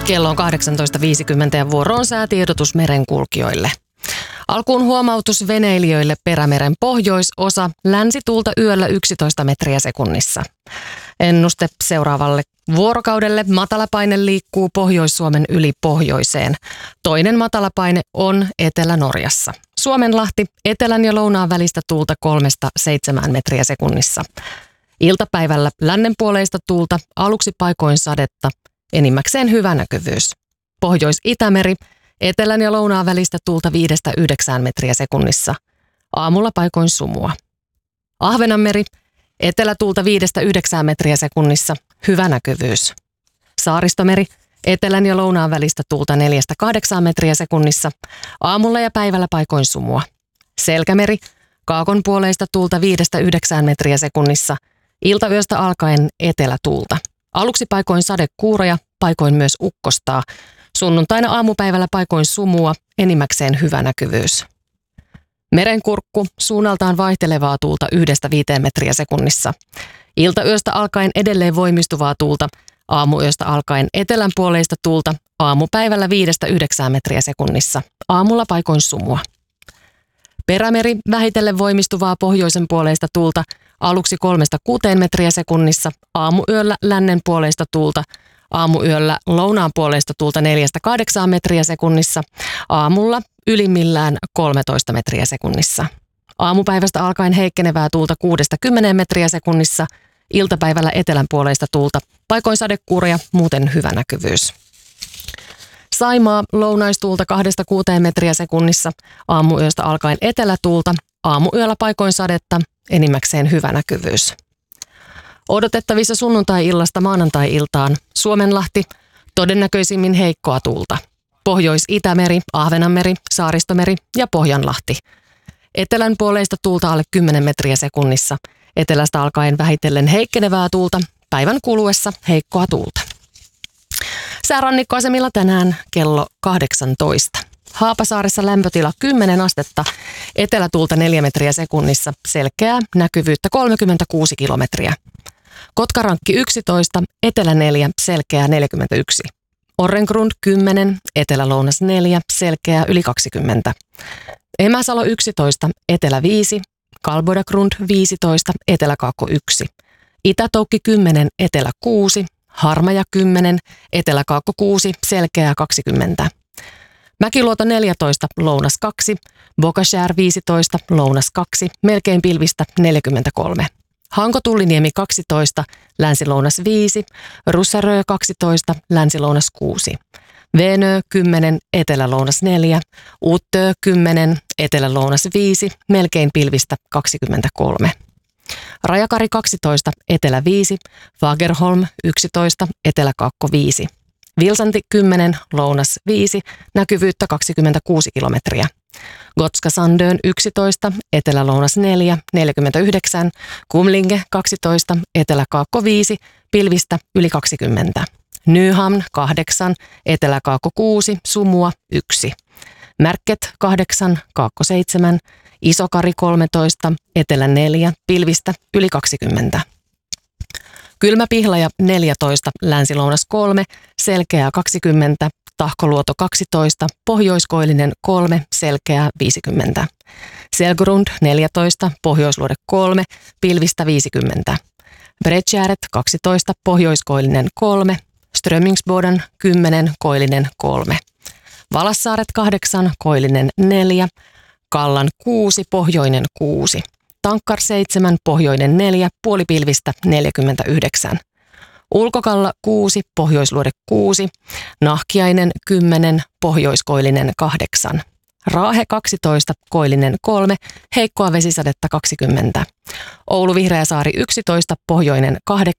Kello on 18.50 ja vuoro on säätiedotus merenkulkijoille. Alkuun huomautus veneilijöille Perämeren pohjoisosa, länsituulta yöllä 11 metriä sekunnissa. Ennuste seuraavalle vuorokaudelle: matalapaine liikkuu Pohjois-Suomen yli pohjoiseen. Toinen matalapaine on Etelä-Norjassa. Suomenlahti, etelän ja lounaan välistä tuulta 3-7 metriä sekunnissa. Iltapäivällä lännenpuoleista tuulta, aluksi paikoin sadetta, enimmäkseen hyvä näkyvyys. Pohjois-Itämeri, etelän ja lounaan välistä tuulta 5-9 metriä sekunnissa. Aamulla paikoin sumua. Ahvenanmeri, etelätuulta 5-9 metriä sekunnissa, hyvä näkyvyys. Saaristomeri, etelän ja lounaan välistä tuulta 4-8 metriä sekunnissa. Aamulla ja päivällä paikoin sumua. Selkämeri, kaakonpuoleista tuulta 5-9 metriä sekunnissa. Iltayöstä alkaen etelätuulta. Aluksi paikoin sadekuuroja, paikoin myös ukkostaa. Sunnuntaina aamupäivällä paikoin sumua, enimmäkseen hyvä näkyvyys. Merenkurkku, suunnaltaan vaihtelevaa tuulta 1-5 metriä sekunnissa. Iltayöstä alkaen edelleen voimistuvaa tuulta, aamuyöstä alkaen etelänpuoleista tuulta, aamupäivällä 5-9 metriä sekunnissa. Aamulla paikoin sumua. Perämeri, vähitellen voimistuvaa pohjoisen puoleista tuulta, aluksi 3-6 metriä sekunnissa, aamuyöllä lännen puoleista tuulta, aamuyöllä lounaan puoleista tuulta 4-8 metriä sekunnissa, aamulla ylimmillään 13 metriä sekunnissa. Aamupäivästä alkaen heikkenevää tuulta 6-10 metriä sekunnissa, iltapäivällä etelän puoleista tuulta, paikoin sadekuuroja, muuten hyvä näkyvyys. Saimaa, lounaistuulta 2-6 metriä sekunnissa, aamuyöstä alkaen etelätuulta, aamuyöllä paikoin sadetta, enimmäkseen hyvä näkyvyys. Odotettavissa sunnuntai-illasta maanantai-iltaan Suomenlahti, todennäköisimmin heikkoa tuulta. Pohjois-Itämeri, Ahvenanmeri, Saaristomeri ja Pohjanlahti. Etelän puoleista tuulta alle 10 metriä sekunnissa, etelästä alkaen vähitellen heikkenevää tuulta, päivän kuluessa heikkoa tuulta. Säärannikkoasemilla tänään kello 18. Haapasaaressa lämpötila 10 astetta, etelätuulta 4 metriä sekunnissa, selkeää näkyvyyttä 36 kilometriä. Kotkarankki 11, etelä 4, selkeää 41. Orrengrund 10, etelä-lounas 4, selkeää yli 20. Emäsalo 11, etelä 5, Kalbodagrund 15, eteläkaakko 1. Itätoukki 10, etelä 6, Harmaja 10, eteläkaakko 6, selkeää 20. Mäkiluoto 14, lounas 2, Bokashär 15, lounas 2, melkein pilvistä 43. Hanko-Tulliniemi 12, länsi-lounas 5, Russarö 12, länsi-lounas 6. Veenö 10, etelä-lounas 4, Uttö 10, etelä-lounas 5, melkein pilvistä 23. Rajakari 12, etelä 5, Fagerholm 11, eteläkaakko 5. Vilsanti 10, lounas 5, näkyvyyttä 26 kilometriä. Gotska Sandön 11, etelä-lounas 4, 49. Kumlinge 12, eteläkaakko 5, pilvistä yli 20. Nyhamn 8, eteläkaakko 6, sumua 1. Märket 8, kaakko 7, Isokari 13, etelä 4, pilvistä yli 20. Kylmäpihlaja 14, länsi-lounas 3, selkeää 20, Tahkoluoto 12, pohjoiskoillinen 3, selkeää 50. Selgrund 14, pohjoisluode 3, pilvistä 50. Bredtjäret 12, pohjoiskoillinen 3, Strömingsboden 10, koillinen 3. Valassaaret 8, koillinen 4, Kallan 6, pohjoinen 6. Tankkar 7, pohjoinen 4, puolipilvistä 49. Ulkokalla 6, pohjoisluode 6, Nahkiainen 10, pohjoiskoillinen 8. Raahe 12, koillinen 3, heikkoa vesisadetta 20. Oulu Vihreäsaari 11, pohjoinen